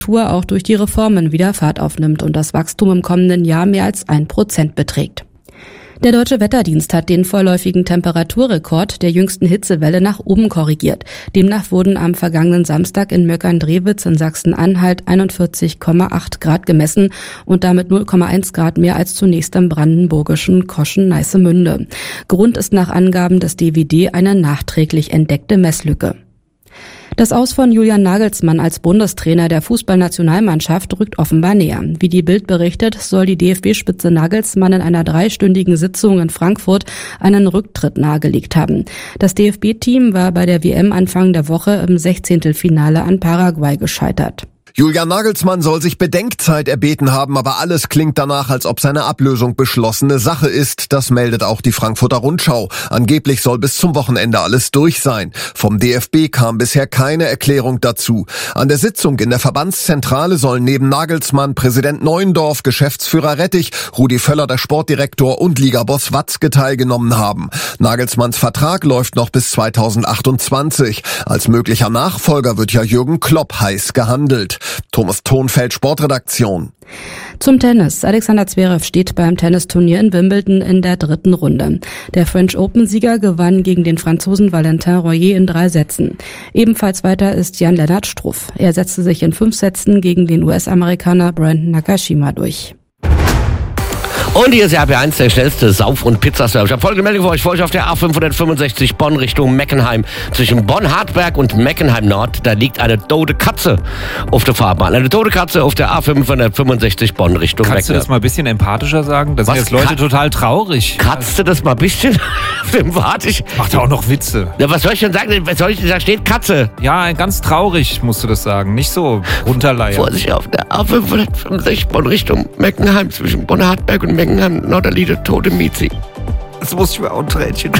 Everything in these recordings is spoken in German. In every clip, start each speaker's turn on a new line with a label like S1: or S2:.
S1: auch durch die Reformen wieder Fahrt aufnimmt und das Wachstum im kommenden Jahr mehr als 1% beträgt. Der Deutsche Wetterdienst hat den vorläufigen Temperaturrekord der jüngsten Hitzewelle nach oben korrigiert. Demnach wurden am vergangenen Samstag in Möckern-Drewitz in Sachsen-Anhalt 41,8 Grad gemessen und damit 0,1 Grad mehr als zunächst im brandenburgischen Koschen-Neissemünde. Grund ist nach Angaben des DWD eine nachträglich entdeckte Messlücke. Das Aus von Julian Nagelsmann als Bundestrainer der Fußballnationalmannschaft rückt offenbar näher. Wie die Bild berichtet, soll die DFB-Spitze Nagelsmann in einer 3-stündigen Sitzung in Frankfurt einen Rücktritt nahegelegt haben. Das DFB-Team war bei der WM Anfang der Woche im 16. Finale an Paraguay gescheitert.
S2: Julian Nagelsmann soll sich Bedenkzeit erbeten haben, aber alles klingt danach, als ob seine Ablösung beschlossene Sache ist. Das meldet auch die Frankfurter Rundschau. Angeblich soll bis zum Wochenende alles durch sein. Vom DFB kam bisher keine Erklärung dazu. An der Sitzung in der Verbandszentrale sollen neben Nagelsmann Präsident Neuendorf, Geschäftsführer Rettich, Rudi Völler, der Sportdirektor und Ligaboss Watzke teilgenommen haben. Nagelsmanns Vertrag läuft noch bis 2028. Als möglicher Nachfolger wird ja Jürgen Klopp heiß gehandelt. Thomas Thonfeld, Sportredaktion.
S1: Zum Tennis. Alexander Zverev steht beim Tennisturnier in Wimbledon in der 3. Runde. Der French Open-Sieger gewann gegen den Franzosen Valentin Royer in 3 Sätzen. Ebenfalls weiter ist Jan-Lennart Struff. Er setzte sich in 5 Sätzen gegen den US-Amerikaner Brandon Nakashima durch.
S3: Und hier ist der RP1, der schnellste Sauf- und Pizzaservice. Ich habe folgende Meldung für euch. Auf der A565 Bonn Richtung Meckenheim. Zwischen Bonn-Hartberg und Meckenheim-Nord, da liegt eine tote Katze auf der Fahrbahn. Eine tote Katze auf der A565 Bonn Richtung Meckenheim.
S4: Kannst du das mal ein bisschen empathischer sagen? Da sind jetzt Leute total traurig.
S3: Kannst du das mal ein bisschen empathisch?
S4: Macht auch noch Witze.
S3: Ja, was soll ich denn sagen? Da steht Katze.
S4: Ja, ganz traurig musst du das sagen. Nicht so runterleiern.
S3: Vorsicht, auf der A565 Bonn Richtung Meckenheim. Zwischen Bonn-Hartberg und Meckenheim, Nordderliede, tote Miezi.
S4: Das muss ich mir auch ein Tränchen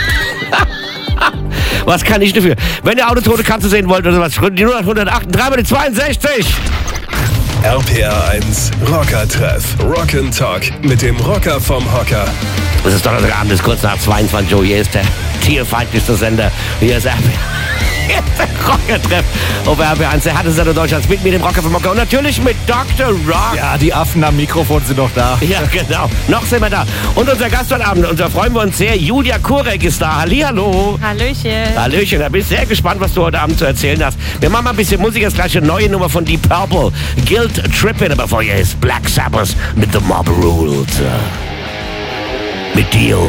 S3: Was kann ich dafür? Wenn ihr Autotote Katze sehen wollt oder was, die 0808, 3 die 62.
S5: RPR 1 Rocker-Treff. Rock'n'Talk mit dem Rocker vom Hocker.
S3: Es ist Donnerstagabend, es ist kurz nach 22 Uhr. Hier ist der tierfeindlichste Sender. Hier ist RPR. Rocker-Treff auf RP1, der harte Sender Deutschlands mit mir, dem Rocker vom Hocker und natürlich mit Dr. Rock.
S4: Ja, die Affen am Mikrofon sind noch da.
S3: Ja, genau. Noch sind wir da. Und unser Gast heute Abend, und da freuen wir uns sehr, Julia Kurek ist da. Hallihallo.
S6: Hallöchen.
S3: Hallöchen, da bin ich sehr gespannt, was du heute Abend zu erzählen hast. Wir machen mal ein bisschen Musik, jetzt gleich eine neue Nummer von Deep Purple. Guilt Trippin', aber vorher ist Black Sabbath mit The Mob Rules. Mit Dio.